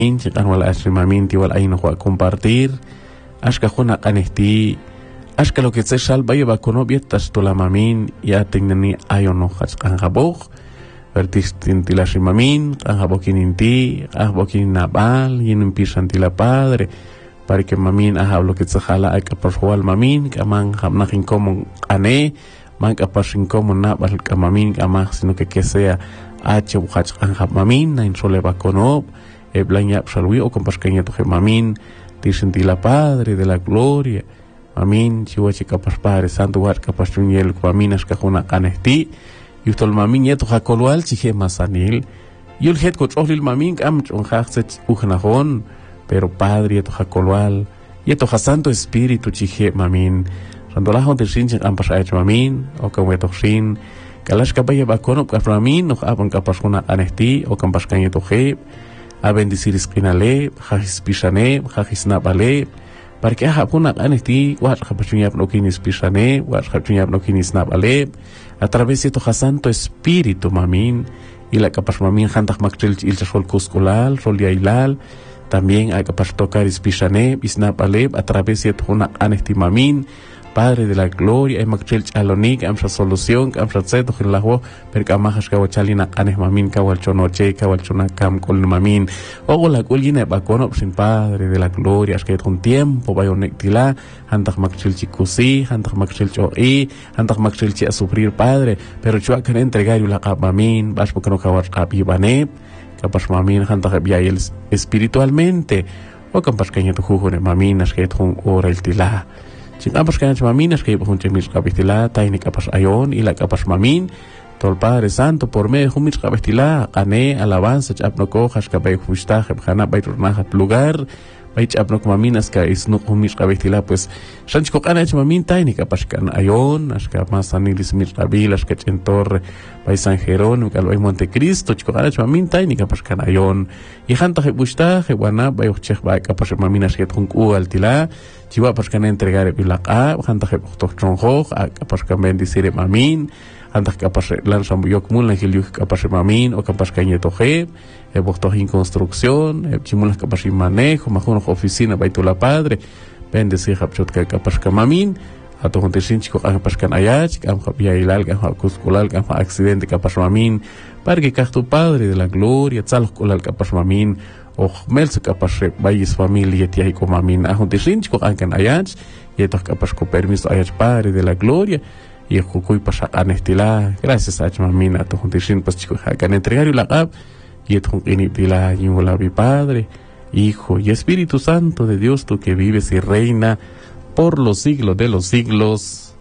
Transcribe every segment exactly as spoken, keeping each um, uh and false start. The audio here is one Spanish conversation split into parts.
chiqan wala ashrimaminti wala ayno a compartir ashka juna qanesti ashka lo que se shal baye ba kono bietas to la mamin ya tenni ayono khasqan gabog vertis tintila shimamin qabokininti qabokin nabal yin pisanti la padre para que mamin aha lo que se jala ay kapashwal mamin kaman hamna inkomo ane man kapashin como nabal kamamin kama sino que que sea h khachqan mamin na insole ba kono e blaña salwi o compascaña to mamin tisinti la padre de la gloria mamin chiwachi kapas padre santo war kapas tunyel maminas ka juna kanesti yutol mamin yeto hakolwal chihe masanil yul het ko chohlil mamin am chon khachset uhnahon pero padre yeto hakolwal yeto santo espíritu chihe mamin randolaho de sin am pasait mamin o ka weto sin kalash ka baye bakono ka mamin no abon kapas juna kanesti o compascaña to he a bendecir esquinale, jajis pisane, jajis nabale, para que haga una anesti, guar japachuñap no kinis pisane, guar japachuñap no kinis nabale, a través de tu santo espíritu mamin, y la capas mamin jantaj maktril il chasol kuskulal, rolia ilal, también hay capas tocar ispisane, isnabale, a través de tu una anesti mamin, Padre de la gloria, hay maktril chalonik, amsa solución, amsa zeto gilaho, per kamajas kawachalina anes mamin kawalchonoche, kawalchonakam kol mamin. Ogo la kulina bakono sin Padre de la gloria, es que un tiempo bayonektila, hantak maktril chikusi, hantak maktril choi, hantak maktril chi a sufrir Padre, pero chua kan entregar la kap mamin, vas porque no kawar kapibane, kapas mamin hantak biayel espiritualmente, o kapas kanya tu jujone mamin, es que un ora el tila. Si kapas kanya mamin es que un chemis kapitila, taini kapas ayon y la kapas mamin, todo el Padre Santo por medio de humis kapitila, ane alabanza chapno cojas kapay justa, jana bay turnahat lugar, bay chapno maminas ka isnu humis kapitila pues shanchko kana mamin taini kapas kan ayon, aska más anilis mis kabil, aska chentor bay San Jerónimo, kalbay Montecristo, chko kana mamin taini kapas kan ayon, y janta jebusta, jewana bay uchech bay kapas maminas que tunku altila. Chiwa pas kan entregar bilaka, hanta ke tok chonjo, kapas kan bendecir mamin, hanta kapas lan sambuyok mul na hilyuk kapas mamin o kapas kan yetoje, e bokto in construcción, e chimul kapas manejo, majuno oficina baitula padre, bendecir hapchot ka kapas kan mamin, ato honte sinchiko kapas kan ayach, kam kapia ilal, kam kuskulal, kam accidente kapas mamin, para que tu Padre de la gloria, tzalok kulal kapas mamin, o melse kapas bayis familia tiai ko mamin ahon tisinch ko ankan ayach yeto kapas ko permiso ayach Padre de la gloria y kukuy pasa anestila gracias a mamin ato tisin pas chico hakan entregar la kap yeto initila yula mi Padre Hijo y Espíritu Santo de Dios, tú que vives y reina por los siglos de los siglos.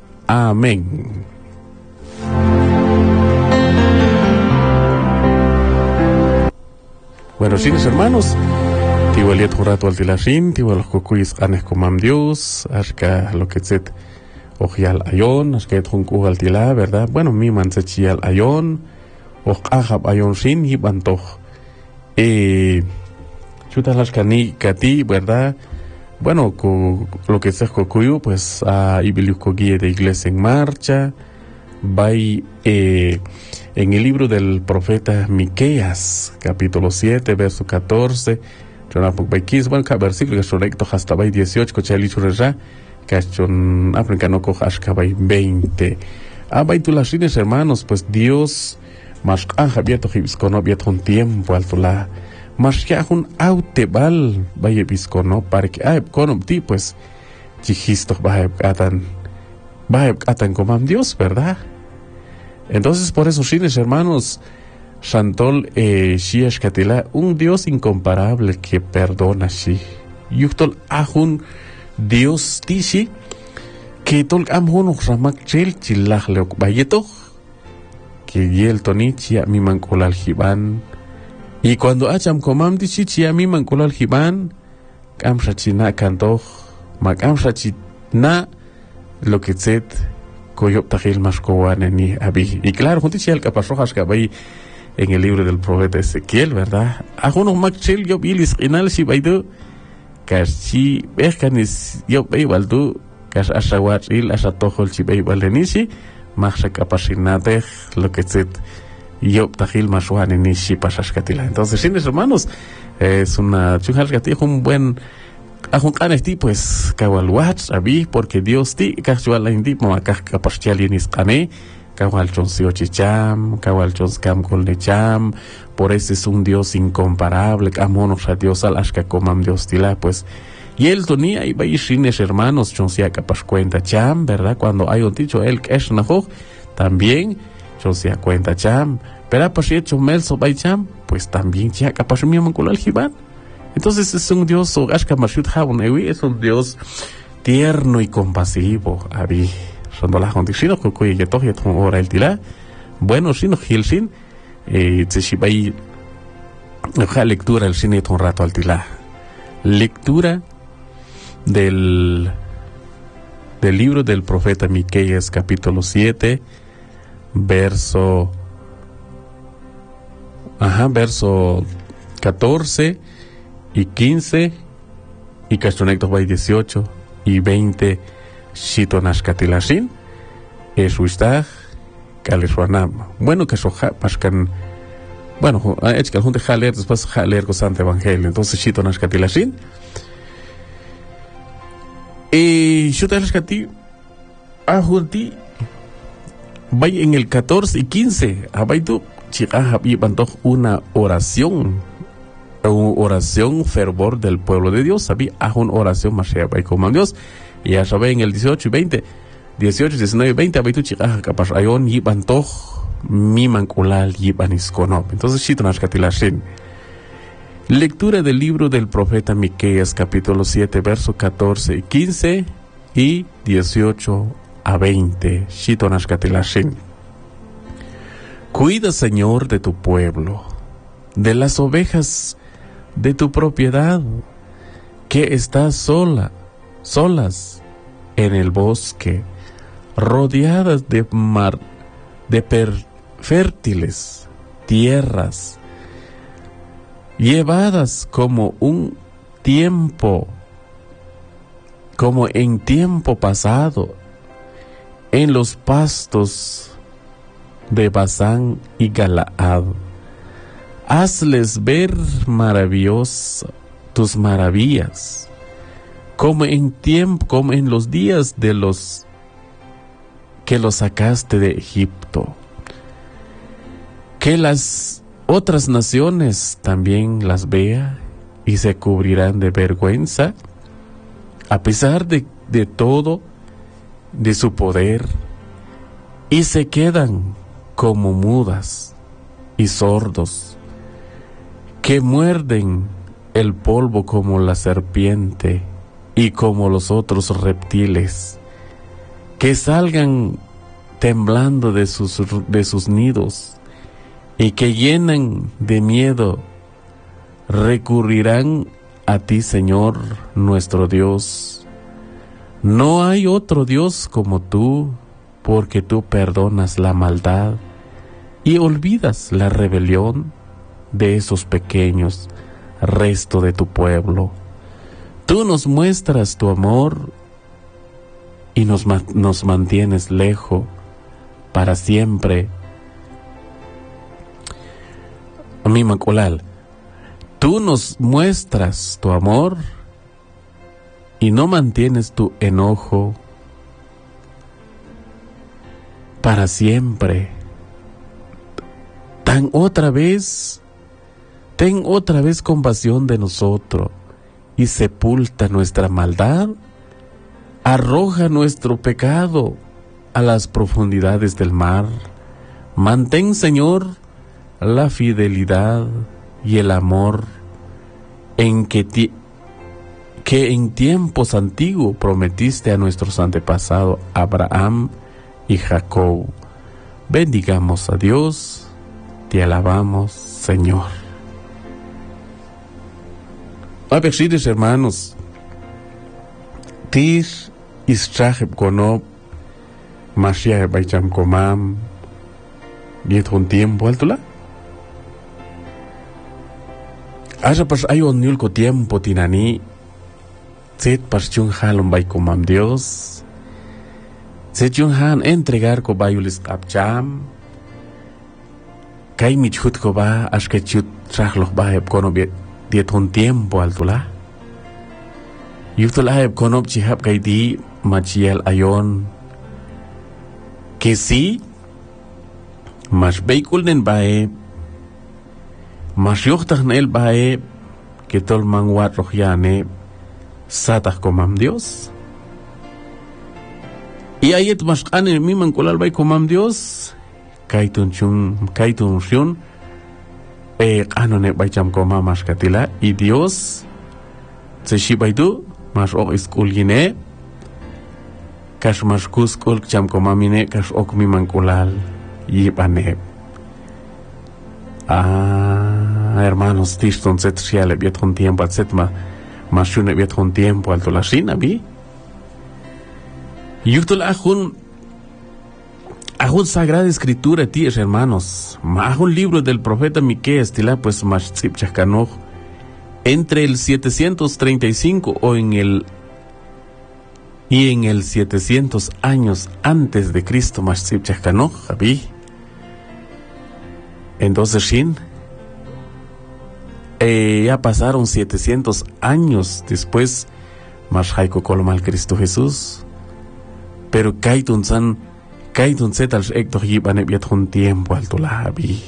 Amén. Bueno, sí, mis hermanos, tivo el un rato al tilashin, tivo los cucuis anes comam Dios, ashka lo que set ojial ayon, ashka et un cu al tila, ¿verdad? Bueno, mi man se chial ayon, oj ahab ayon sin y bantoj. Eh, chutas las cani cati, ¿verdad? Bueno, cu, lo que se cucuyo, pues a ibiliuco guía de Iglesia en Marcha, vai eh, en el libro del profeta Miqueas, capítulo siete, verso catorce, bueno, cada versículo que son recto hasta vai dieciocho, que chali churra, que son africano cojas vai veinte. Ah, vai tu las rines, hermanos, pues Dios más anja abierto hibiscono abierto un tiempo alto la más que un autebal vaya hibiscono para que ah conom ti pues chijisto vaya atan vaya atan como Dios, ¿verdad? Entonces, por eso, chines, hermanos, Shantol eh, Shiash Katila, un Dios incomparable que perdona, shi. Yuktol Ahun, Dios Tishi, que tol Amhun Ramak Chel Chilach Leok Bayeto, que Yel Tonichi a mi mancol al Jiban. Y cuando Acham Comam Tichi a mi mancol al Jiban, Kamshachina Kantoch, Makamshachina, lo que set. Y claro, junto al capasrojas que hay en el libro del profeta Ezequiel, ¿verdad? A uno machel yo bilis inal si baidu, casi vejanis yo baibaldu, cas asawat il asatohol si baibalenisi, más capacinate lo que set yo tajil masuan en Shipashashkatila. Entonces, sí, hermanos, es una chunjalkati, un buen ajun canesti, pues, kawal watch, abi, porque Dios ti, kachual la indi, mamakaj kapashtialinis kane, kawal chonsio chicham, kawal chonskam kolnecham, por ese es un Dios incomparable, amonos a Dios al ashka comam Dios tila, pues, y él tenía y bayishines hermanos, chonsia kapash cuenta cham, ¿verdad? Cuando hay un dicho, el kesh naho, también, chonsia cuenta cham, pero pues si melso bay cham, pues también ya kapash mi manculal jiban. Entonces es un Dios, o ashka mashut haun ewi, es un Dios tierno y compasivo, abi. Son las condiciones que hoy ya todo ya hora el tila, bueno, si no hilsin, eh, si bay, la lectura el cine un rato al tila, lectura del del libro del profeta Miqueas, capítulo siete, verso ajá, verso catorce y quince, y Cachonectos by dieciocho y veinte, Shitonashkatilashin, Eshuistag, Kalishwanam. Bueno, que soja, pascan, bueno, es que el junte jaler, después jaler con Santo Evangelio, entonces Shitonashkatilashin. Y Shitonashkati, Ahunti, vaya en el catorce y quince, Abaitu, Chicaja, y una oración. Una oración fervor del pueblo de Dios, sabía, a una oración más y como Dios, y ya sabe en el dieciocho y veinte, dieciocho, diecinueve y veinte, abitu chicaja capaz ayon yiban toj mi manculal yiban iskonop. Entonces Shitonashkatilashin. Lectura del libro del profeta Miqueas, capítulo siete, verso catorce y quince y dieciocho a veinte. Shitonashkatilashin. Cuida, Señor, de tu pueblo, de las ovejas de tu propiedad, que estás sola, solas en el bosque, rodeadas de mar, de per, fértiles tierras, llevadas como un tiempo, como en tiempo pasado, en los pastos de Basán y Galaad. Hazles ver maravillosa tus maravillas, como en tiempo, como en los días de los que los sacaste de Egipto. Que las otras naciones también las vea y se cubrirán de vergüenza, a pesar de, de todo, de su poder, y se quedan como mudas y sordos, que muerden el polvo como la serpiente y como los otros reptiles, que salgan temblando de sus, de sus nidos y que llenan de miedo, recurrirán a ti, Señor, nuestro Dios. No hay otro Dios como tú, porque tú perdonas la maldad y olvidas la rebelión de esos pequeños, resto de tu pueblo. Tú nos muestras tu amor y nos, nos mantienes lejos para siempre. Mi Macolal, tú nos muestras tu amor y no mantienes tu enojo para siempre. Tan otra vez, ten otra vez compasión de nosotros y sepulta nuestra maldad, arroja nuestro pecado a las profundidades del mar. Mantén, Señor, la fidelidad y el amor en que, ti, que en tiempos antiguos prometiste a nuestros antepasados Abraham y Jacob. Bendigamos a Dios, te alabamos, Señor. Apexides, hermanos, tir istrajeb konob, mashiach baicham komam, diet un tiempo altula. Asa pas ayon yulko tiempo tinani, set pas chung halon bay komam Dios, set chung han entregar ko bayulis kapcham, Kai mi chut ko ba ashke chut trajlo ba heb kono biet diet un tiempo altula. Yutula heb kono chihab kai di machiel ayon. Que si mas beikul nen bae mas yuchtag nel bae que tol manguat rohyane satag komam Dios. Y ayet mas ane mi mankulal bay komam Dios kaitun chun kaitun shun e anone bay cham koma mas katila y Dios se shibaidu mas ok iskul gine kash mas kuskul cham koma mine kash ok mi mankulal yipane. Ah, hermanos, tiston set shiale biet un tiempo al setma masune biet un tiempo al tolasina bi. Yuktul ajun ajun sagrada escritura tíes hermanos, ajun libro del profeta Miqueas tila pues mas tzip chaskanoj entre el setecientos treinta y cinco o en el y en el setecientos años antes de Cristo mas tzip chaskanoj abi. Entonces, Shin, eh, ya pasaron setecientos años después, más Jaiko Colomal Cristo Jesús, pero Kaitun San, Kaitun Zetal Hector Yibane Biatun tiempo alto la Abi.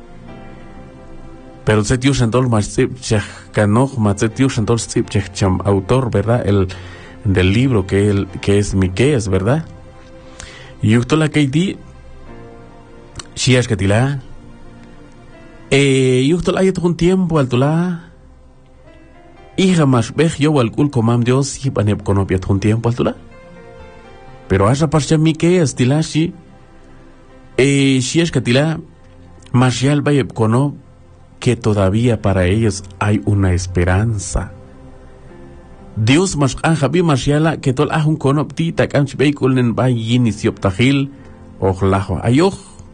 Pero Zetiu Shantol Masip Chech Kanoj, Mazetiu Shantol Sip Chech Cham, autor, ¿verdad? El del libro que, el, que es Miqueas, ¿verdad? Y Utola Kaiti, Shiash Katila. Eh, yuhtol ayat un tiempo altula. Hija más bej yo al kul komam Dios y panep konopiat un tiempo altula. Pero asa pascha Miqueas tila shi. Eh, shi es katila. Mashial bayep kono que todavía para ellos hay una esperanza. Dios mas anjabi mashiala que tol ahun konop ti takamch beikulen bay yinisiop tajil ojlajo ayoh.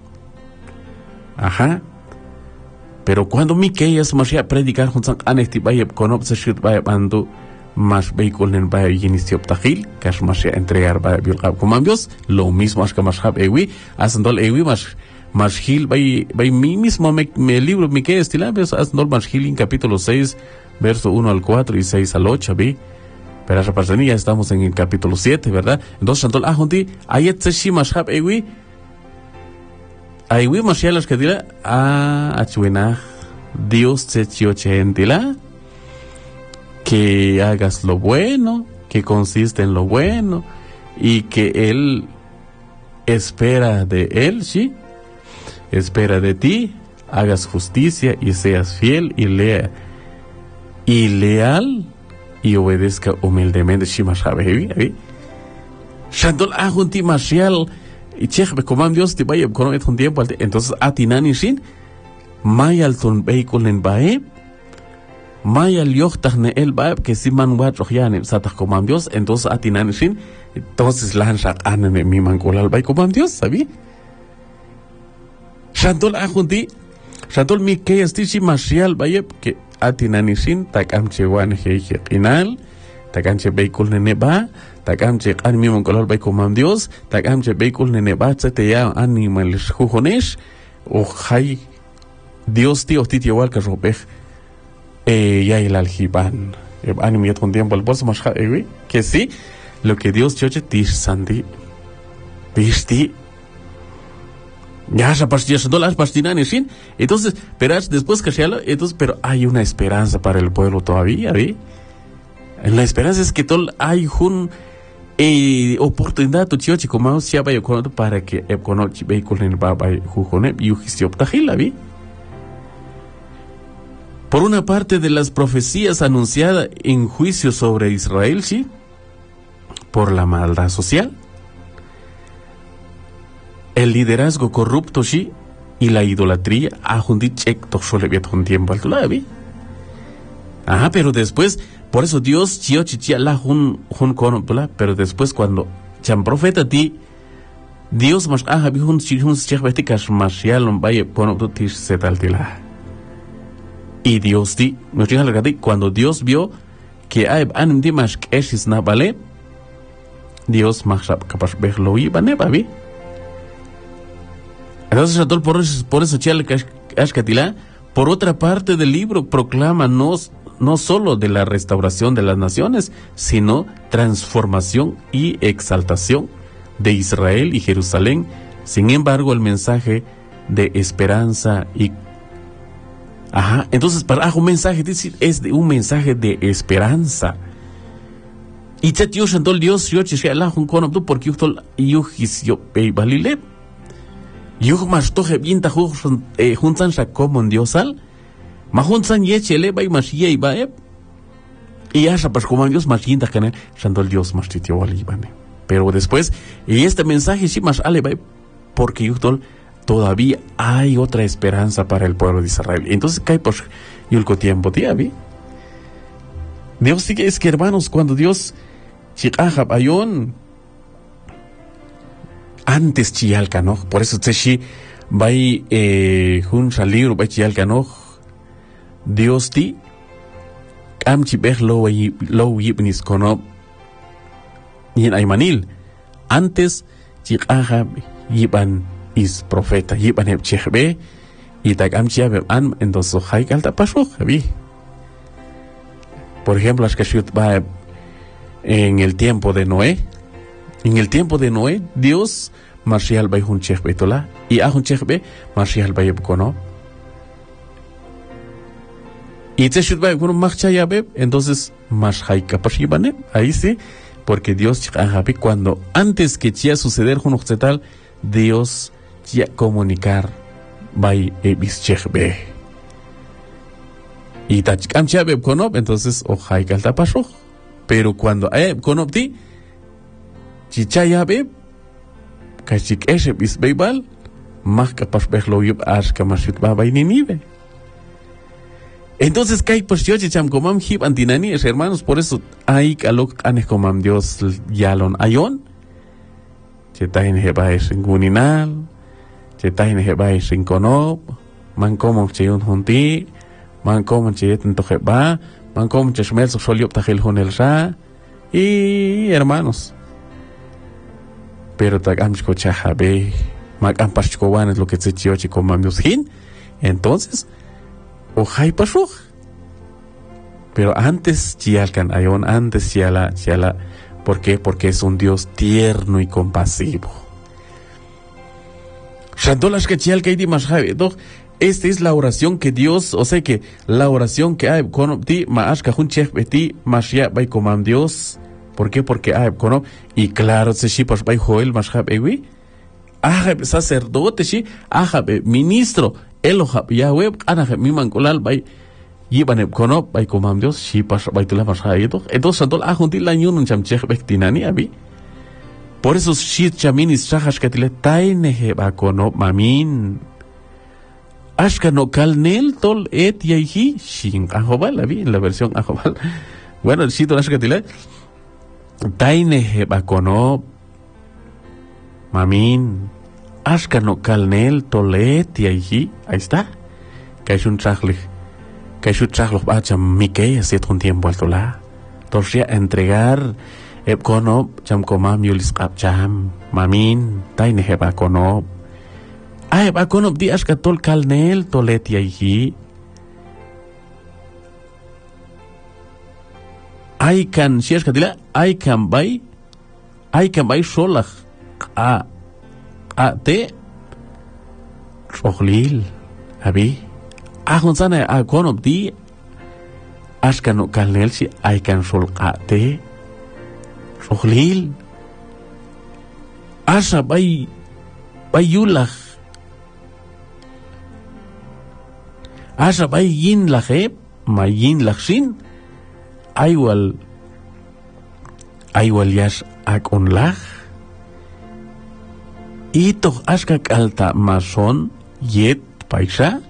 Ajá. Pero cuando Miqueas masya predicar junsan anesti bayep konop se shit bayep andu mas beikulen bayep yinisiop tajil kash masya entregar bayep yulqab komam Dios lo mismo as que mashab ewi asandol ewi mas mas hil bay bay mi mismo me, me libro Miqueas tila ves asandol mas hil en capítulo seis verso uno al cuatro y seis al ocho vi. Pero esa persona ya estamos en el capítulo siete, ¿verdad? Entonces asandol ahunti ayet se shi mashab ewi. Aywi masyalas que dila a achuena Dios te chiochentila que hagas lo bueno, que consiste en lo bueno y que él espera de él, sí, espera de ti, hagas justicia y seas fiel y lea y leal y obedezca humildemente, sí, más sabe, Shandol ahunti masyal y chech be komam Dios te vaya con un tiempo entonces atinani shin mayal ton beikulen bae mayal yochtahne el bae que si man wat rohyane satah komam Dios entonces atinani shin entonces lan shaq anane mi mankolal bae komam Dios sabi Shantol ahunti Shantol Miqueas ti shi mashial bae que atinani shin takam chewan heje qinal takanche beikul nene ba takamche an mi monkolol bay komam Dios takamche beikul nene ba te ya animales jujones o hay Dios tío titi igual que ropej eh ya el aljiban anim yet con tiempo el bolso más eh que sí lo que Dios choche tish sandi viste ya esa pastilla son las pastinas sin entonces pero después que sea entonces pero hay una esperanza para el pueblo todavía ¿vi? En la esperanza es que todo hay un eh, oportunidad tu tío chico más se vaya con para que el conoce vehículo en baba jujone y ujisiop tajila vi. Por una parte de las profecías anunciadas en juicio sobre Israel, sí, por la maldad social, el liderazgo corrupto, sí, y la idolatría, a un dichek toxole viet un tiempo al lado vi. Ajá, pero después por eso Dios chio chichia la hun hun kono pero después cuando cham profeta ti Dios mas aha bi hun chi hun chech betikas mas yalon baye kono ti setaltila y Dios ti no tiene la cuando Dios vio que hay anim di mas kesis na vale Dios mas capaz verlo y bane babi entonces por eso por eso chale Ashkatila, por otra parte del libro, proclama no, no solo de la restauración de las naciones, sino transformación y exaltación de Israel y Jerusalén. Sin embargo, el mensaje de esperanza y... Ajá, entonces para un mensaje es de un mensaje de esperanza. Y te tío shandol Dios yo chishe Allah un cono tú porque yo tol yo his yo pei balile. Yo más toje bien ta juntan sa como Dios al. Ma juntan ye chele bai mas ye ba e. Y ya pues como Dios más yinta que shandol Dios más titio walibane. Pero después y este mensaje sí más ale bai porque yo tol todavía hay otra esperanza para el pueblo de Israel. Entonces cae por yulco tiempo tía vi. Dios sigue es que hermanos cuando Dios Chikahab ayon antes chialcano, por eso tseshi vai eh hun salir vai chialcano Dios ti am chibeh lo lo yibnis kono yin aymanil antes Chikahab yiban is profeta yiban heb chehbe y tak am chiabe an entonces hay alta pasó vi. Por ejemplo, las que va en el tiempo de Noé, en el tiempo de Noé, Dios marcial bay hun chehbe tola y a hun chehbe marcial bay kono. Y te should bay kono marcha ya be, entonces más hay capacibane, ahí sí, porque Dios chihabi cuando antes que ya suceder hun occidental, Dios ya comunicar bay ebis chehbe. Y tachikam chabeb konob, entonces ojai kalta pasó. Pero cuando hay konopti, chichayabeb, kachik esheb is beibal, más capaz verlo yub ash kamashut baba y ninive. Entonces kai pues yo chicham komam hib antinani es hermanos, por eso hay kalok anes komam Dios yalon ayon, chetain heba es guninal, chetain heba es konob, man komom cheyun junti. Man como chiyet en tojeba, man como cheshmel so soliop tajel honel ra, y hermanos. Pero tagamchko chajabe, magam pashkowan es lo que se chiochi como hin, entonces, ojai pashuj. Pero antes chialkan ayon, antes chiala, chiala, ¿por qué? Porque es un Dios tierno y compasivo. Shandolas que chialka y dimas jabe, doch. Esta es la oración que Dios, o sea que la oración que hay con ti, maashka hun chef beti, mashia bay comam Dios. ¿Por qué? Porque hay con y claro, se shipas bay joel mashab ewi. Ahab sacerdote shi, ahab ministro, elohab yahweh, anahab mi mankolal bay yiban con bay comam Dios, shipas bay tula mashab edo. Entonces santol ahun ti la nyun cham chef bektinani abi. Por eso shit chaminis shahash katile taine ba kono mamin. Ashka no kalnel tol et yahi shin ahobal abi en la versión ahobal. Bueno, el sitio ashka tile taine hebakono mamin ashka no kalnel tol et yahi. Ahí está. Kaishun chachlich. Kaishun chachlich bacha mikey hace un tiempo al tola. Torsia entregar ebkono cham komam yulis cham mamin taine hebakono. Ay, va con obdi ashka tol kalnel tolet yahi. Ay kan si ashka dila ay kan bay ay kan bay solach a a te rohlil abi a hunsana a con obdi ashka no kalnel si ay kan sol a te rohlil asha bay bay yulach Asha bay yin lajeb, ma yin lajshin, aywal, aywal yash akon laj, itoch ashka kalta mason yet paisa,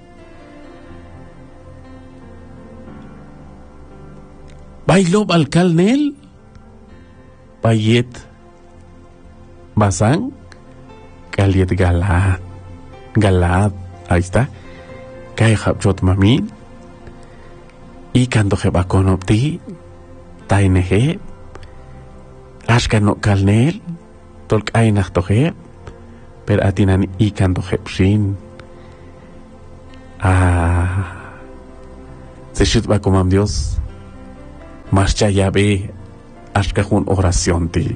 baylob al kalnel, bayet basang, kaliet galad, galad, ahí está. Kay habjot mamin y cuando heba conopti tainehe ashka no kalnel tolk ainach tohe per atinan y cuando hebshin Ah, se shit va como Dios. Más ya ve, hasta una oración ti.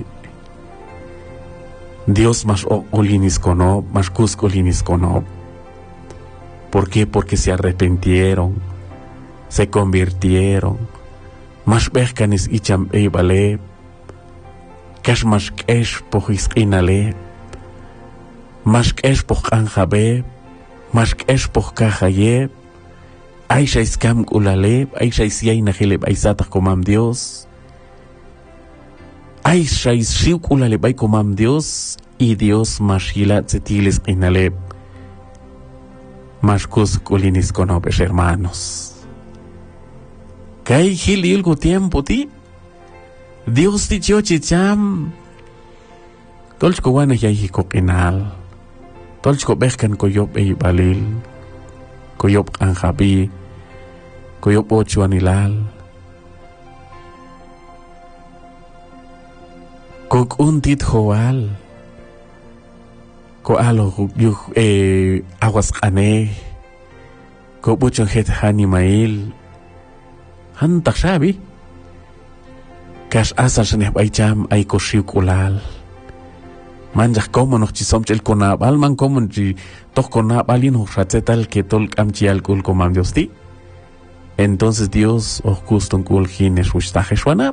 Dios más olinis cono, más cusco olinis cono. ¿Por qué? Porque se arrepintieron, se convirtieron. Más bercanis icham eibale, cash más cash pojis inale, más cash poj anjabe, más cash poj kajaye. Aisha iskam ulale, Aisha isiaina geleb aisata comam Dios. Aisha ishiuk ulale bay comam Dios, y Dios más hilat setiles inale. Más cus culinis conopes hermanos. Kay hili ilgo tiempo ti. Dios ti chochi cham. Tolchko wana yahi kokinal. Tolchko behkan koyop ei balil. Koyop anjabi, koyop ocho anilal. Kok untit hoal. Ko alo yuk eh awas kane. Ko bucho het hanimail. Han takshabi. Kas asal seneh bayjam ay ko shiukulal. Manjak como noch chisom chel konab alman como chi toch konab alin hochatetal que tol amchial kul komam Dios ti. Entonces Dios os custom kul hines hustaje shwana.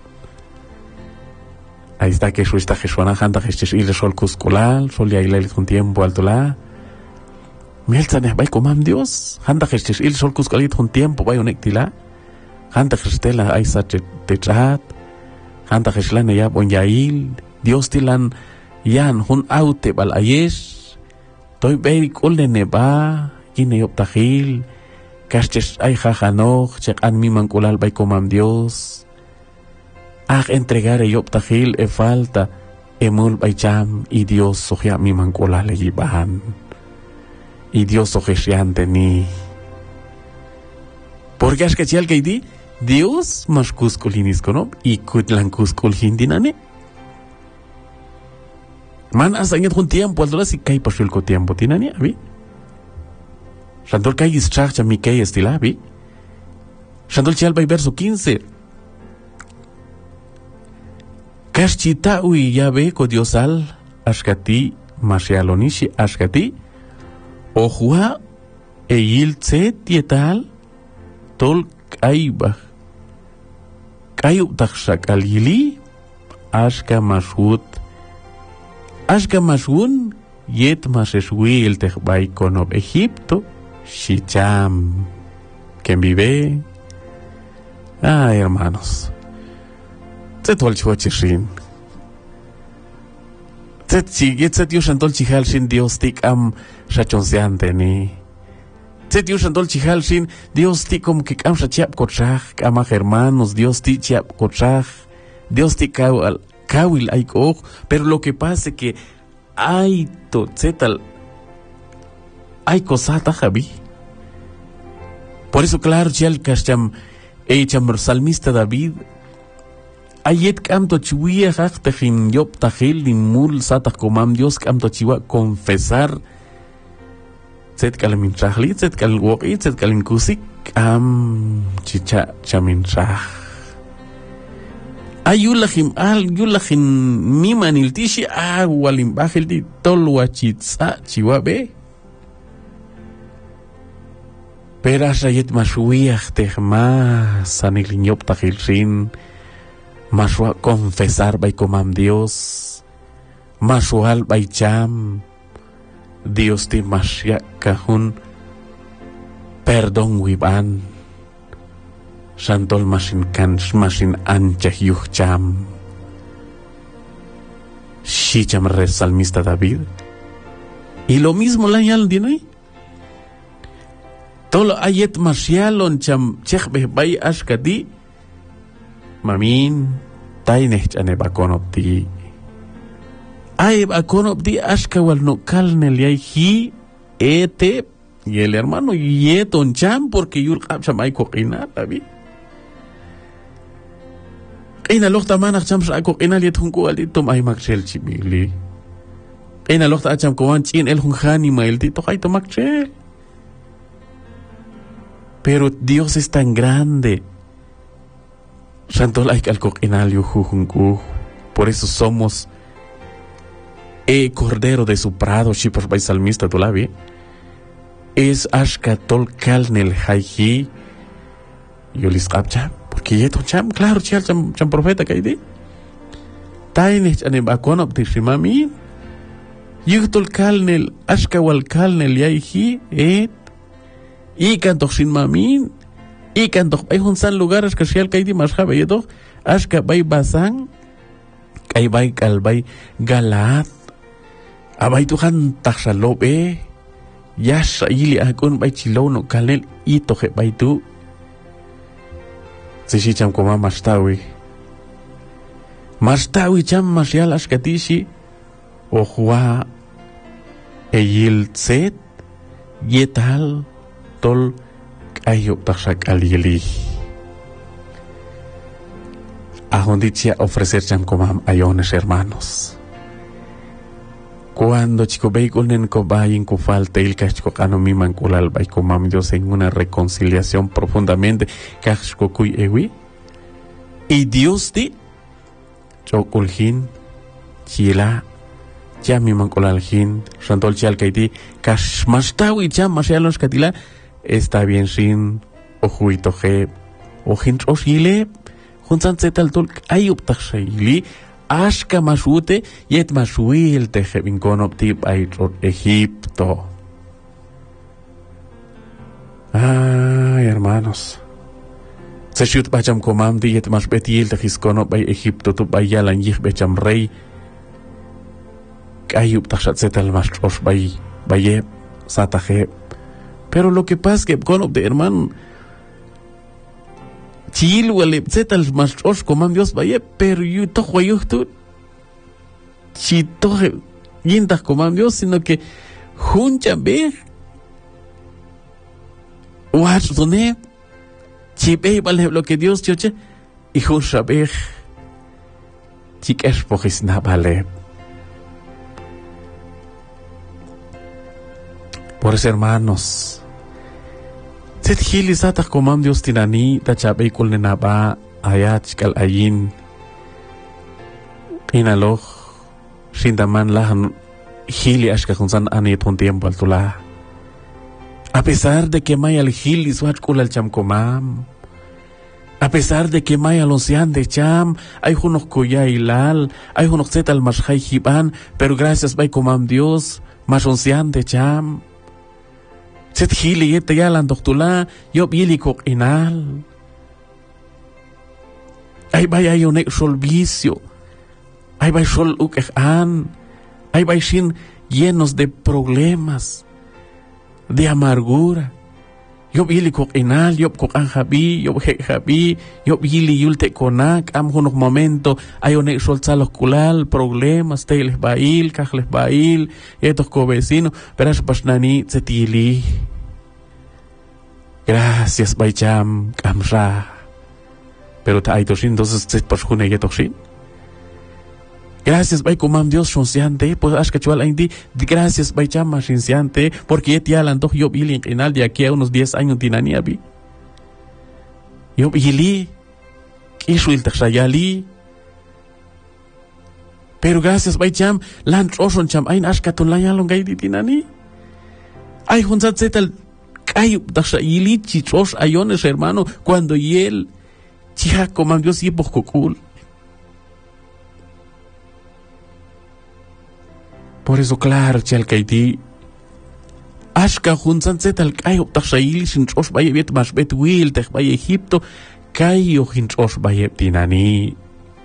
Ahí está que hustaje shwana handa hestes ile sol kuskulal sol ya ile con tiempo altola. Mieltaneh bay komam Dios handa hestes ile sol kuskulit con tiempo bay onektila. Handa hestela ay sa te chat. Handa heslane ya bon yail Dios tilan yan hun aute bal ayesh toy beri kolle neba gine yop tahil kasches ay jajanoch chek an mi mankulal bay komam Dios ag entregare yop tahil e falta emul bay cham y Dios sohya mi mankulal e yibahan y Dios soheshiante ni porque es que chial que di Dios mas kuskulinis kono y kutlan kuskul hindinane man hasta en un tiempo al si kai pasul ko tiempo tinani abi Shandol kai is charcha mi kai estilabi Shandol chial bay verso quince Kashchita ui ya ve ko diosal ashkati mashialonishi ashkati ojua e yiltse tietal tol kaiba kayu takshak al yili ashka mashut Ashka mashun yet maseshuil tehbay konob Egipto shicham quien vive ay hermanos te tol chochishin te chiguet se dios antol chihal shin Dios tik am shachonseante ni te dios antol chihal shin Dios tik como que am shachap kochach ama hermanos Dios tik chap kochach Dios tik al Kawil ay ko, pero lo que pasa es que hay to zetal hay cosata javi. Por eso claro chal kasham e chamber salmista David ayet kam to chiwia hak tejin yop tajil ni mul sata komam Dios kam to chiwa confesar zet kalamin chahli zet kal woki zet kalin kusik am chicha chamin chah ayulahim al yulahim mimanil tishi awalim bahil di tolwachitsa chiwabe peras ayet mashuiach tehma sanilinyop tahilrin maswa confesar bay komam Dios maswal bay cham Dios ti masya kahun perdon wiban Santol masin kan masin ancha yucham Shicham re salmista David y lo mismo la yal dinay tolo ayet marcialon cham chekbe bay ashkati mamin taineh chane bakonopti ay bakonopti ashka wal no kalnel yay hi ete y el hermano yeton cham porque yul cham ay kokina David Ina lokta manak cham sa ko ina liet hungko ali tom ay maksel chimili. Ina lokta acham ko wan chin el hung khani mail ti to kay to maksel. Pero Dios es tan grande. Por eso somos el cordero de su prado, Shipos by Salmista Tulavi. Es Ashkatol Kalnel Haiji. Yo les capcha, porque yeto cham, claro, cham, cham, cham profeta kaidi. Tainech anem akonop de Shimami. Yutol Kalnel, Ashkawal Kalnel Yaiji, et. Y canto sin mamin. Y canto, hay un san lugar, Ashkashial kaidi más jabe yeto. Ashkabay Basang. Kaibay Kalbay Galat. Abay tuhan taxalobe. Yasha ili akun bay chilono Kalnel itoje bay tu. Sishi cham koma mastawi. Mastawi cham masyal ashkatishi. Ohwa eyil tset. Yetal tol ayub taksak alili. Ahonditia ofrecer cham koma ayones hermanos. Cuando chico veículo ko bayin ko falta el kachko kano mi mankulal bay ko mam Dios en una reconciliación profundamente kachko kuy ewi y Dios di chokulhin chila ya mi mankulal hin santol chal kaiti kash mastawi cham masyalos katila está bien sin ojuito je ojin oshile junsan zetal tol ayub takshaili Ashka masute yet masuil te vinconoptip aitrot Egipto. Ay, hermanos. Se shoot bacham comam di yet mas betil te hisconop by Egipto tu bayalan yih becham rey. Kayup takshat setal mas os by bayeb sataje. Pero lo que pasa que conop de hermano Chil wale zetal mas os comam Dios vaya, pero yo tojo yo tú si toje yintas comam Dios, sino que juncha ver watch done si ve vale lo que Dios choche y juncha ver chicas pojis na vale. Por eso, hermanos, Zet hili satah komam Dios tinani ta chabe kul nenaba ayat kal ayin inaloh shindaman lahan hili ashka khunsan ani ton tiempo altula. A pesar de que may al hili swat kul al cham komam, a pesar de que may al ocean de cham, hay hunok kuya ilal, hay hunok zet al mashai hiban, pero gracias bay komam Dios, mas ocean de cham. Set hili yete yalan doktula yo bili kok inal. Ay bay ayonek sol vicio. Ay bay sol ukehan. Ay bay shin llenos de problemas, de amargura. Yo bili kok inal, yo kok anjabi, yo hek jabi, yo bili yulte konak, am hunok momento ayonek sol salos kulal, problemas, teles bail, kajles bail, etos ko vecino, pero es pasnani zetili. Gracias baycham kamra. Pero ta ay toshin, entonces se pasjune yetoshin. Gracias bay comam Dios sonciante, pues ashkachual indi, gracias baycham mashinciante, porque yet ya lantoh yo bili en final de aquí a unos diez años tinani abi. Yo bili, kishuil takshayali. Pero gracias baycham, lan troson cham ain ashkatun layalong gay di tinani. Ay hunzat zetal Ay, dakshaili chichos ayones hermano, cuando y él chiha comam Dios y kokul. Por eso claro, chal kaiti ashka hunsan zetal kayo dakshaili chinchos baye bet mas bet wil tech baye Egipto kayo chinchos baye tinani.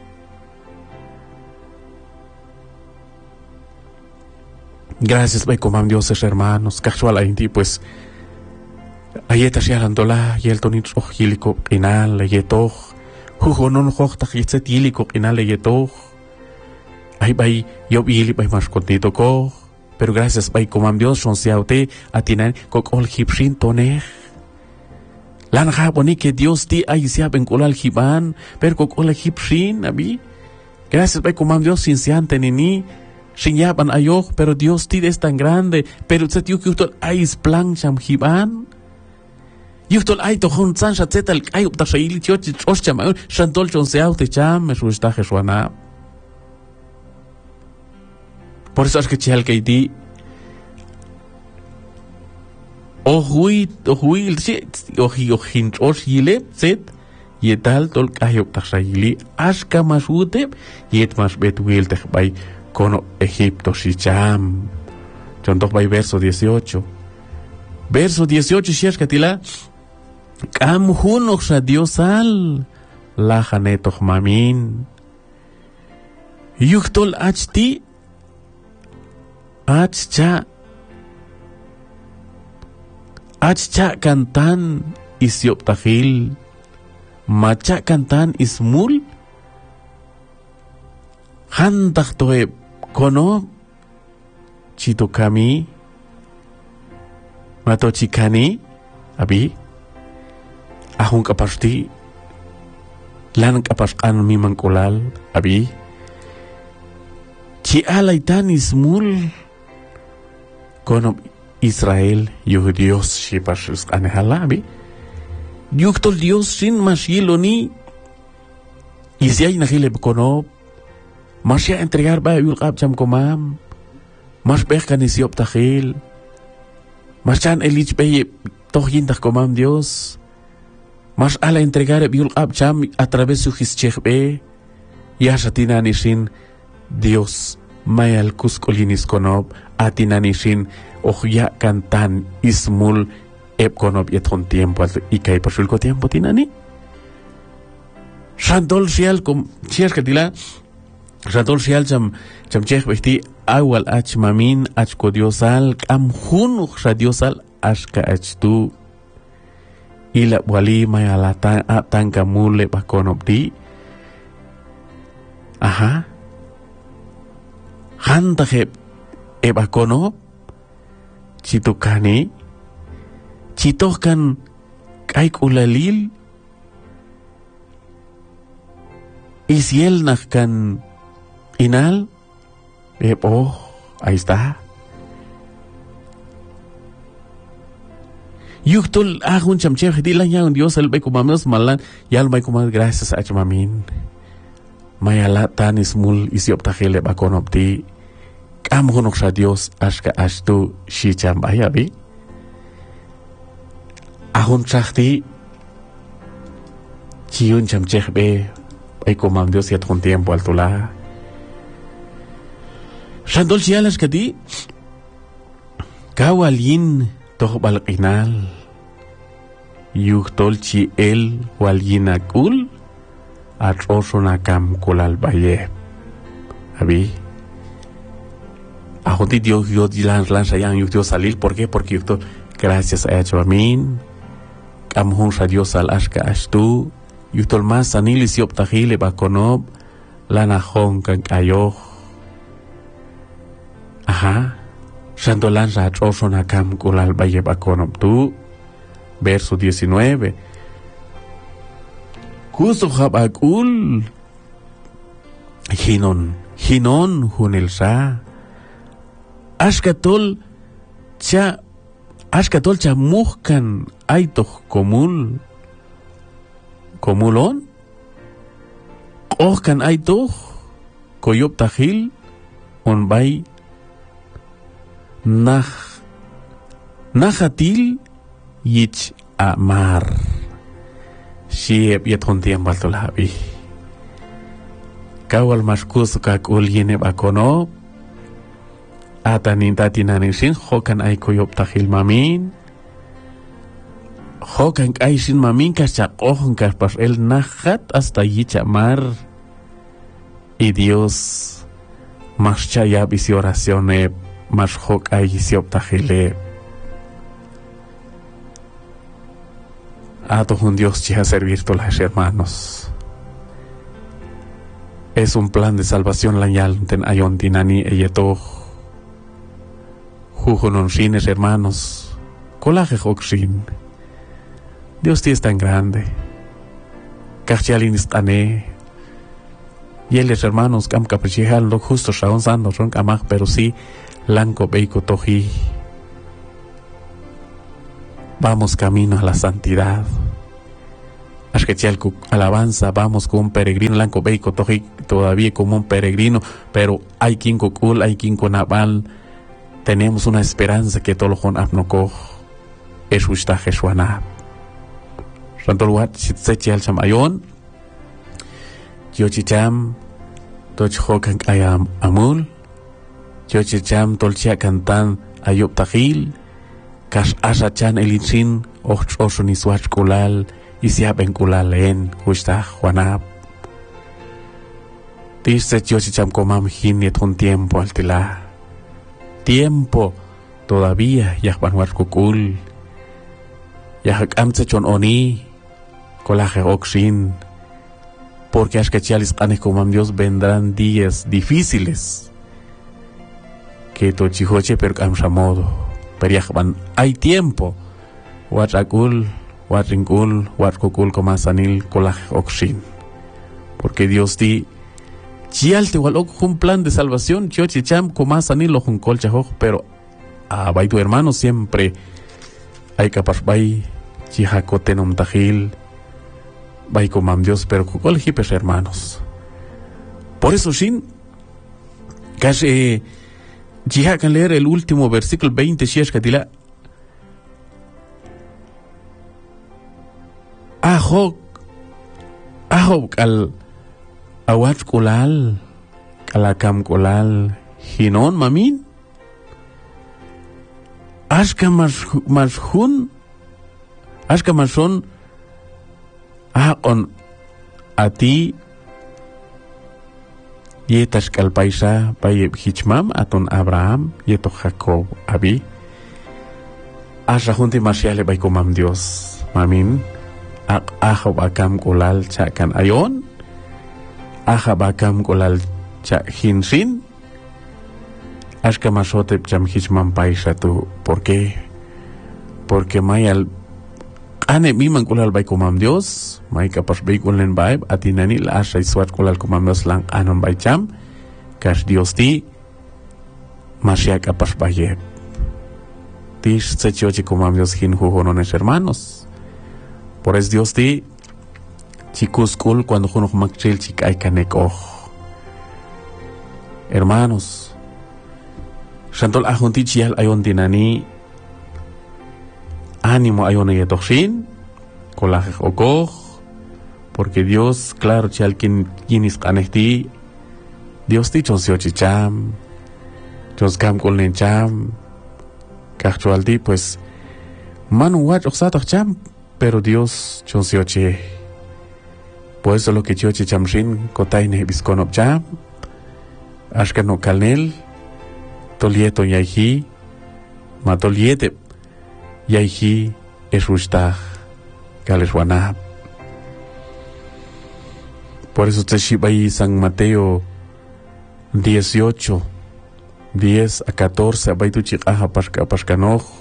Gracias bay comam Dios hermanos, casual ainti pues ayeta sialandola y el tonit ojiliko inal yeto jujonon hojta hitzet yiliko inal yeto ay bay yo bili bay mas contito ko pero gracias bay comam Dios son siaute atinan kok ol hipshin tone lan jaboni que Dios ti ay sia benkulal hiban pero kok ol hipshin abi gracias bay comam Dios sin siante nini sin yaban ayo pero Dios ti es tan grande pero set yo que usted ay plan cham hiban. Yuhtol ay to hon san shatzeta ay upta shayili tiochi choshchama shantol chonseau te cham meshushta jeshuana. Por eso es que chihal keiti ohui ohui ohi ohin choshile set yetal tol ay upta shayili ashka mashute yet mas betuil te bay kono Egipto shicham. Chontok bay verso dieciocho. Verso dieciocho shiash katila Kam hunok sa Diosal lahanetoh mamin. Yuktol achti achcha achcha kantan isyop tahil macha kantan ismul hantak toe kono chito kami mato chikani abi ahong kapasti lan kapaskan mi mangkulal abi chi alaitan ismul kono Israel yuh Dios shipas anehala abi yuktol Dios sin masyiloni isyay nahilib kono masya entregar ba yulqab cham komam mas behkan isyop tahil masyan elich beye toh yindah komam Dios mas ala entregar biul abcham a través de su hischebe ya satinanishin Dios mayal kuskolinis konob atinanishin ohya kantan ismul eb konob yeton tiempo y kay pasulko tiempo tinani Shantol sial kom sias katila Shantol sial cham cham chech besti awal ach mamin ach ko Diosal am hun sa Diosal ashka ach tu ila wali may alatan atang kamule bakonop di aha hantakep e bakonop chitukani chitokan kaik ulalil isiel nakkan inal e oh ahí está Yuktol ahun chamchef hitilan yang Dios el bay kumamos malan yal bay kumas gracias a chamamin mayala tan ismul isiop tahile bakonop di kam honok sa Dios ashka ashtu shicham bayabi ahun chakti chiyun chamchef be bay kumam Dios yat hun tiempo altula Shantol sialas kadi kawalin toh balkinal yuktol chi el walinakul at osonakam kulal baye abi ahoti Dios yo dilan lan sayang yuktol salil ¿por qué? Porque yuktol gracias a Echamin kamhon sa Dios al ashka ashtu yuktol mas sanil isiop tahile bakonob lanahon kan kayo aha Shantolan sa osonakam kulal baye bakonob tu verso diecinueve Kuso habakul hinon hinon hunil sa ashkatol cha ashkatol cha muhkan aitoh komul komulon kohkan aitoh koyop tahil on bay nah nahatil yich amar siep yeton tiempo tulabi kawal maskus kakul yene bakono atanin tatinanin sin hokan ay koyop tahil mamin hokan ay sin mamin kasakohon kaspas el nahat hasta yich amar y Dios mas chayab isi oracione mas hok ay siop tahile a todo un Dios que ha servido a los hermanos. Es un plan de salvación la yal ten ayon tinani eyeto jujonon shines hermanos colaje hokshin. Dios ti es tan grande. Kachalin istane. Y los hermanos kam caprichihal lo justo shaon sando son kamach pero sí lanko beiko tohi. vamos camino a la santidad. Alabanza, vamos con un peregrino, Lanco Beico, todavía como un peregrino, pero hay quien cocul, hay quien con aval, tenemos una esperanza que todo lo con apnoco, es usta Jesúana. Santo lugar, si al chamayon, yo chicham, tochhokan ayam amul, yo chicham tolchia cantan ayop tajil, kas asachan elinsin, och osuniswach kulal, y se abenculalen gusta Juanab. Dice yo si cham comam hinet un tiempo altila. Tiempo todavía ya banwar kukul. Ya amse chon oni colaje oxin. Porque as que chalis anes comam Dios vendrán días difíciles. Que to chihoche pero amsamodo. Pero ya hay tiempo. Watakul Watrinkul, Watkukul, Comasanil, Kolaj Oxin. Porque Dios di, Chialte walok un plan de salvación, Chiochicham, Comasanil, Ojun Colchajoj, pero a Bay tu hermano siempre hay capaz Bay, Chijacotenum Tajil, Bay Comam Dios, pero Kukol Hipes hermanos. Por eso, Shin, casi Chijacan leer el último versículo veinte, Shiashkatila. Ahok, ahok al awat kulal, kalakam kulal, hinon mamin. Ashka mashun, ashka mashun, ah on ati yetas kalpaisa bayeb hichmam aton Abraham yeto Jacob abi. Asha junti marciale bay comam Dios mamin. Aja bakam kolal chakan ayon, aja bakam kolal chak hinsin, ashka masotep cham hichman paisa tu. ¿Por qué? Porque mayal ane miman kolal bay komam Dios, may kapas bay kolen bay atinani la asha iswat kolal komam Dios lang anon bay cham, kas Dios ti masya kapas bayeb. Tish sechochi komam Dios hin huhonones hermanos. Por eso Dios di chicos cool cuando uno makchil chik ay kaneko. Hermanos, Shantol ahunti chial ayon dinani ánimo ayon yetoxin kolaj okoj, porque Dios claro chial quien quinis kanesti Dios ti chonsio chicham chonskam kolnencham kachwaldi pues manu wach oxatoch cham. Pero Dios chonsioche. Por eso lo que choche chamshin kotaine biskonop cham. Ashkano kalnel. Tolieto yaihi. Matoliete. Yaihi esustah. Galeswanab. Por eso te shibai San Mateo dieciocho. diez a catorce. Baitu chikaha paska paskanoj.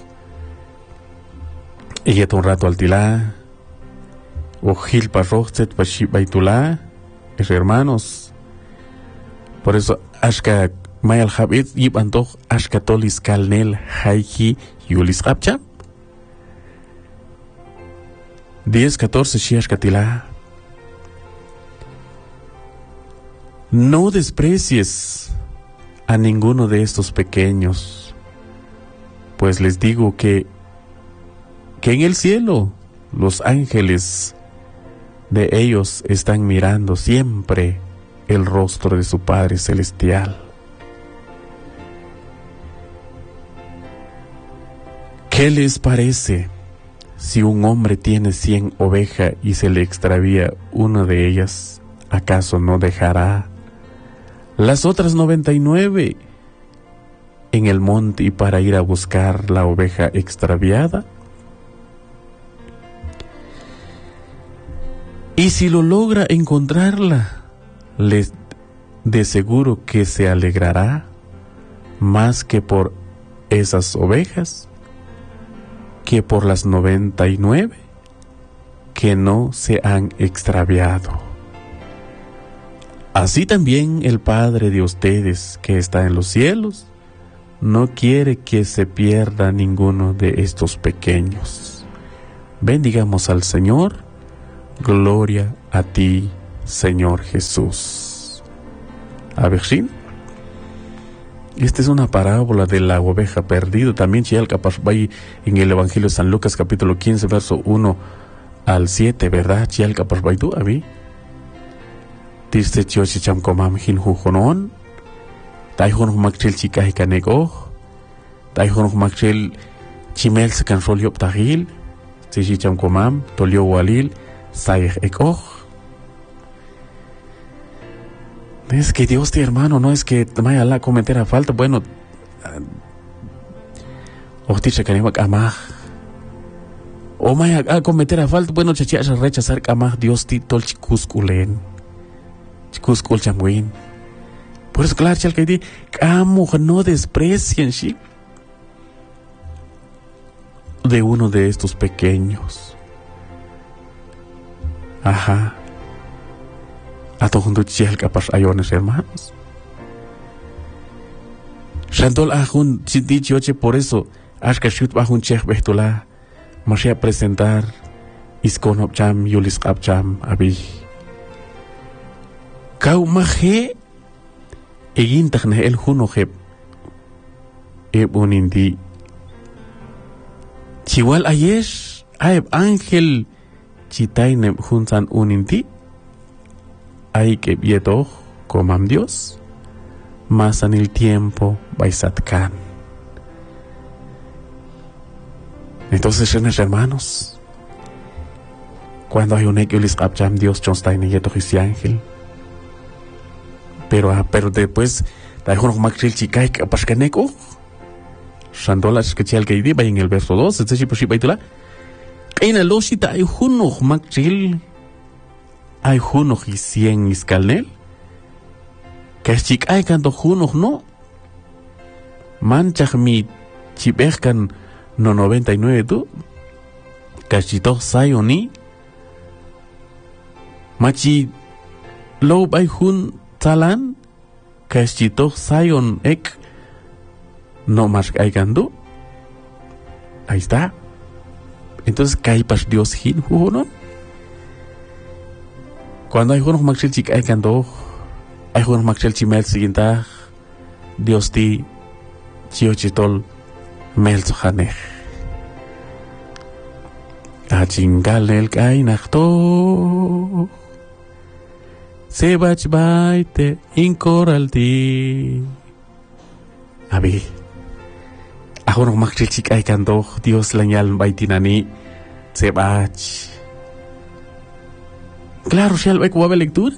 Y un rato altila, o gil parrochtet baitula, es hermanos. Por eso, ashka mayal habit yib antoch ashka tolis kalnel haiki yulis kapcha. diez catorce shi ashka tila. No desprecies a ninguno de estos pequeños, pues les digo que que en el cielo los ángeles de ellos están mirando siempre el rostro de su Padre Celestial. ¿Qué les parece si un hombre tiene cien ovejas y se le extravía una de ellas? ¿Acaso no dejará las otras noventa y nueve en el monte y para ir a buscar la oveja extraviada? Y si lo logra encontrarla, les de seguro que se alegrará más que por esas ovejas, que por las noventa y nueve que no se han extraviado. Así también el Padre de ustedes que está en los cielos no quiere que se pierda ninguno de estos pequeños. Bendigamos al Señor. Gloria a ti, Señor Jesús. A ver, ¿sí? Esta es una parábola de la oveja perdida. También en el Evangelio de San Lucas, capítulo quince, verso uno al siete, ¿verdad? Chialca Pasbaitu, a mí. Tiste chiochi cham komam hin hujonon. Taihon makchil chikah kaneko. Taihon makchil chimel se kanrol yop tahil. Tishi cham komam, tolio walil, saih eko. Es que Dios, ti hermano, no es que maya la cometer a falta. Bueno, Ohticha kanewak amah. O maya a cometer a falta. Bueno, chachia rechazar amah Dios ti tol chikuskulen. Chicuskul chamwin. Por eso, claro, chal que di, amo, no desprecien, ¿sí? De uno de estos pequeños. Ajá. A todos los chal capaz ayones, hermanos. Shantol ajun dicho por eso, ashka shut bajun chech behtula, masya presentar iskon opcham yulis kapcham abi. Kau mahe egin takne el hunojeb eb unindi chiwal ayesh aeb ángel chitainem junsan unindi hay que vieto comam Dios más en el tiempo baisatkan. Entonces, hermanos, cuando hay un equilis kapcham Dios chonstain yeto ese ángel. Pero, pero después, Taihon Maxil Chikai Pascaneko, Shandolas que Chial Kaidi, va en el verso dos, es decir, Baitula. En el Oshita hay Huno Maxil, hay Huno y cien Iscalnel, que es Chikai canto Huno no. Manchach mi Chiberkan no noventa y nueve tú, Cachito Sayoni, Machi Low by Hun. Talan, Kashito Zion Ek, no más Aigandu. Ahí está. Entonces, Kaipas Dios Hin Huno. Cuando hay unos Maxel Chik Aigandu, hay unos Maxel Chimel siguiente, Dios ti, Chiochitol, Melzohanech. A chingal el Kainachto. Sebach baite incoralti. Abi. Ahora no makchil chik ay kanto Dios lanyal baitinani sebach. Claro, shall we kuwa lectura.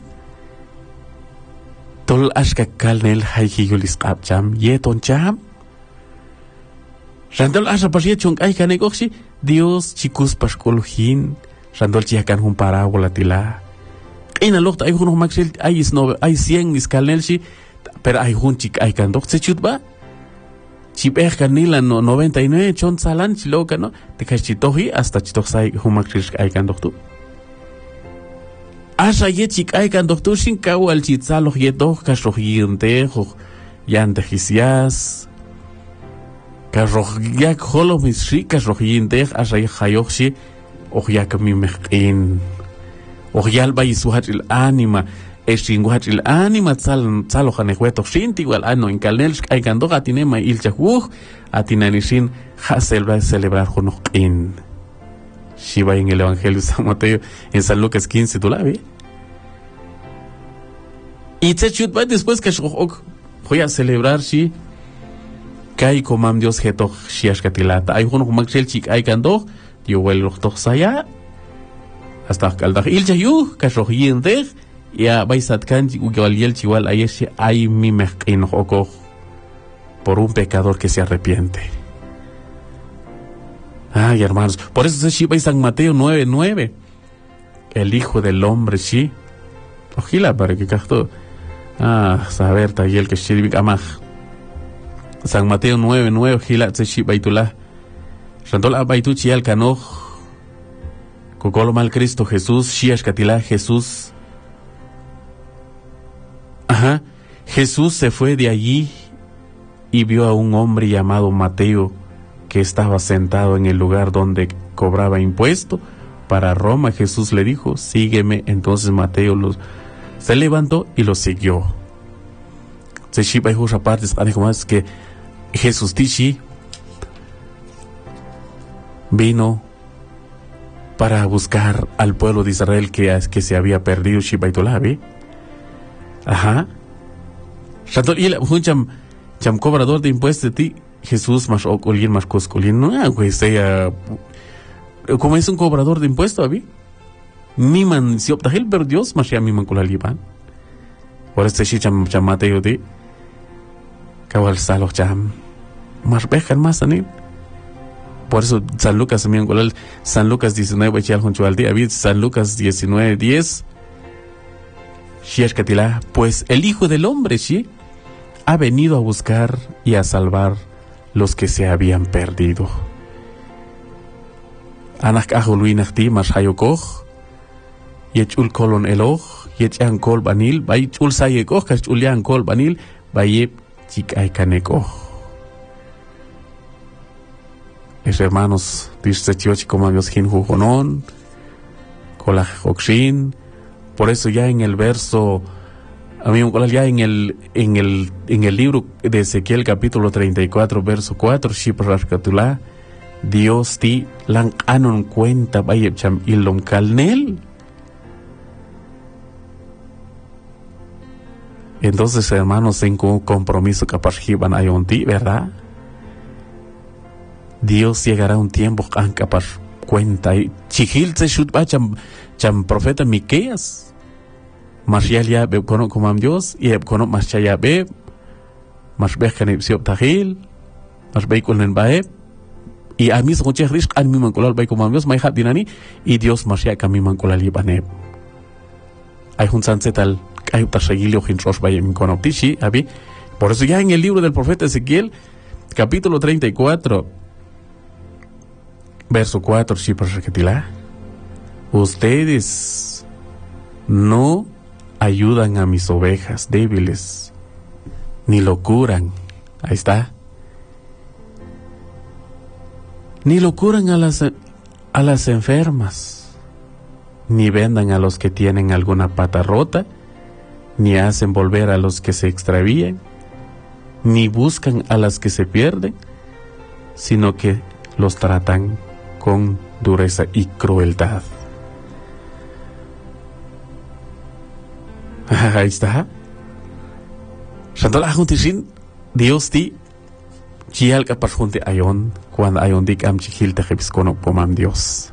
Tol ashka kalnel hayki yulis kapcham yeton cham. Randol asha pasia chung ay kanegoxi Dios chikus paskolhin. Randol chiakan hum parábola tila. En el otro hay unos maxil hay no hay cien iscalnelsi pero hay un chic hay cando se chutba chiper canila no noventa y nueve chon salan chiloca no te cachitohi hasta chitosai un maxil hay cando tú asa ye chic hay cando tú sin cau al chitzalo yeto casrogiente yante hisias casrogiak holo mis ricas rogiente asa ye hayoxi ojiak mi mekin Ojial ba isuhat il anima, eshinguhat il anima, sal salo janehueto shinti, igual ano en calnel, hay gandoga atinema il chahuj, atinanishin, hasel va a celebrar jonokin. Shiva en el Evangelio de San Mateo, en San Lucas quince, tú la ves. Y te chut va después que shok, voy a celebrar si, kai comam Dios geto, shiashkatilata, hay jono maxel chik, hay gandog, yo vuelvo toch saya. Hasta caldag il chayu kasrohiyente ya baisat kan ugal chiwal ayeshi ay mi mezquin oko por un pecador que se arrepiente. Ay, hermanos, por eso se shiba San Mateo nueve nueve. El Hijo del Hombre, sí. Ojila para que casto. Ah, saber tayel que shirvik amaj. San Mateo nueve nueve ojila se shiba itula. Randol abaitu chial kanoj. Cocolo mal Cristo Jesús, Shiash Katilá Jesús. Ajá. Jesús se fue de allí y vio a un hombre llamado Mateo que estaba sentado en el lugar donde cobraba impuesto para Roma. Jesús le dijo, sígueme. Entonces Mateo los, se levantó y lo siguió. Se shiba y justa parte es que Jesús tichi vino para buscar al pueblo de Israel que, que se había perdido. Shiba y tolabi. Ajá. Shatol y la cham cham cobrador de impuestos de ti. Jesús más ocolín más coscolín. No, güey, sea como es un cobrador de impuestos, ¿abi? Mi man si opta pero Dios más ya mi man colaliban. Por este shi cham cham Mateo de Kawal salo cham más bejan más ani. Por eso San Lucas mi colal San Lucas diecinueve chal junto al día, San Lucas diecinueve diez. Shiashkatila, pues el Hijo del Hombre, sí, ha venido a buscar y a salvar los que se habían perdido. Anak ahuluinakti mas hayokoj, yechul kolon eloj, yechan kol banil, baychul sayekoj, kachulian kol banil, bayep chikaikanekoj. Es hermanos, dice Chiochi como Dios hinjujonon, kolaj okshin. Por eso ya en el verso, a mí ya en el en el en el libro de Ezequiel capítulo treinta y cuatro verso cuatro, Shiprashkatula, Dios ti lang anon cuenta bayep cham ilom kalnel. Entonces, hermanos, en un compromiso capaz ayon ti, ¿verdad? Dios llegará un tiempo que capaz cuenta y chihil se shut cham cham profeta Miqueas. Mas ya ya beb kono komam Dios y eb kono mas ya beb mas beh kanib siop tahil mas baik unen baeb y a mí se conche risk an mi mankolal baik komam Dios mai hat dinani y Dios mas ya kami mankolal ibaneb hay un sansetal hay un tasagilio hinros baye min kono tishi abi. Por eso ya en el libro del profeta Ezequiel capítulo treinta y cuatro verso cuatro, si por repetila, ustedes no ayudan a mis ovejas débiles, ni lo curan. Ahí está. Ni lo curan a las, a las enfermas, ni vendan a los que tienen alguna pata rota, ni hacen volver a los que se extravían, ni buscan a las que se pierden, sino que los tratan con dureza y crueldad. Ahí está. Shantal ajuntisin Dios ti chial kapar junti ayon cuando ayon dik am chikhil te kono pomam Dios.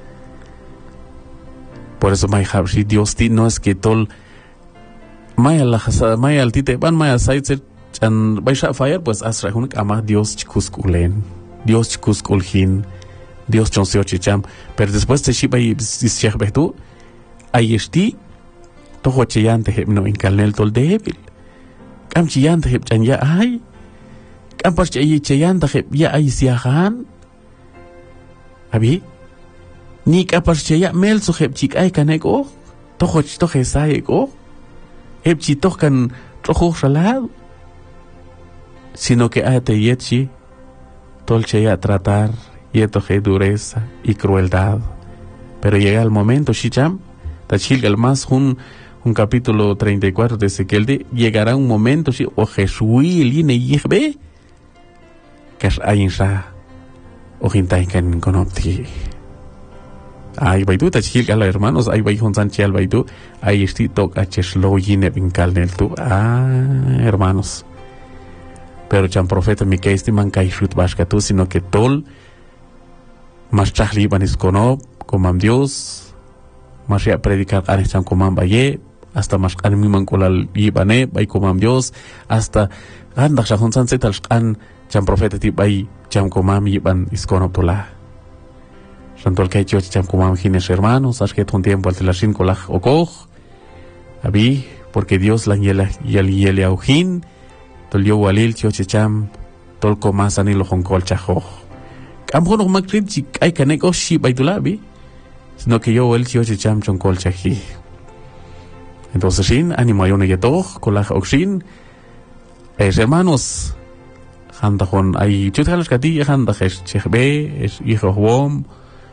Por eso mai habshi Dios ti no es que tol mai Allah hasa mai al ti te ban mai asait chan baisha fire pues asra hunik ama Dios chikuskulen Dios chikuskulhin Dios chonseo chicham pero después te shiba y dischech betu ayesti toho chiyante heb no inkalnel tol débil kam chiyante heb chan ya ay kam par chayi chiyante heb ya ay siahan abi ni kapar chaya mel so heb chik ay kaneko toho toho sai ko heb chi toch kan toho salado sino que ate yechi tol chaya tratar yeto he dureza y crueldad. Pero llega el momento shicham tachil el más un un capítulo treinta y cuatro de Ezequiel de llegará un momento si o Jesuil y ne yihbe kas ayinsa o hintai kan konopti ay baitu tachil gala hermanos ay bai hon sanchial baitu ay esti tok acheslo yine binkalnel tu ah hermanos. Pero chan profeta Miqueas ti man kai shut bashkatu sino que tol mas chahli banis konob komam Dios mas ya predicar anes chan komam baye hasta mas kan mi man kolal yibane bay komam Dios hasta anda shahon san setal kan chan profeta ti bay chan komam yiban iskonob tola santol kai chio chan komam hines hermanos as que ton tiempo al telasin kolaj okoj abi porque Dios la yela yel yele auhin tol yo walil chio cham tol komasani lo honkol chajoj ambo no makrit chi ay kaneko shi baitulabi sino que yo el chio cham chonkol chaji. Entonces sin animo ayone yeto kolaj oxin es hermanos handa hon ay chutalas kati handa hes chebe es hijo wom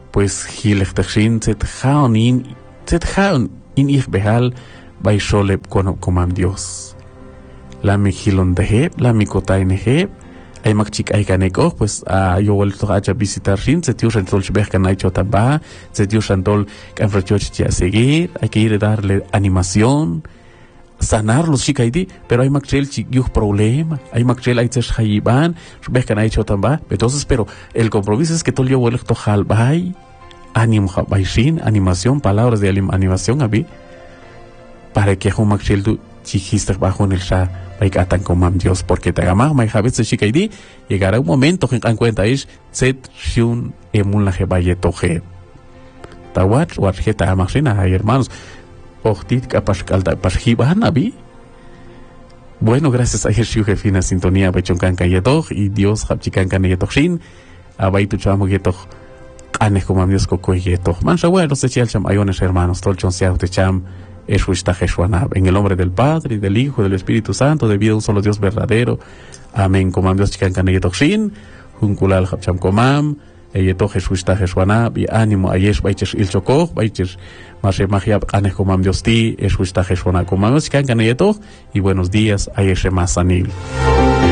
pues hilechtershin zet jaun in zet jaun in ich behal bei sholeb con comam Dios la mi hilon deheb la mi kotay neheb ay magchik ay kaneko pues a yo vuelto a visitar shin zet yushan tol shbeh kanay chotaba zet yushan tol kan frachochi a seguir hay que ir a darle animación sanar los chikaidi, pero hay makchel chiyuh problema, hay makchel hay tsesh hayiban, shbeh kan hay chotamba, entonces pero el compromiso es que todo yo vuelto halbay, anim habayshin, animación, palabras de animación abi, para que un makchel tu chijiste bajo en el sha, hay que atan comam Dios, porque te agamah, may habet se chikaidi, llegará un momento que en cuenta es, set shun emun la jebaye toje. Tawach, wacheta amachina, hay hermanos. Bueno, gracias a Jesús que fina sintonía bechonkan kayetoch y Dios hapchikan kanayetoch shin abay tu chamo yetoch anes como Dios coco yetoch man bueno se chial cham ayones hermanos tolchon sea te cham eshuista jeshuanab en el nombre del Padre y del Hijo y del Espíritu Santo debido a un solo Dios verdadero amén como Dios chikan kanayetoch shin junkulal hapcham komam yetoch eshuista jeshuanab y ánimo ayesh baiches il chokoch baiches Mashe Magia Anes Comam Dios ti, Eshuista Jeshuana Comam Dios y buenos días a Yeshe Masanil.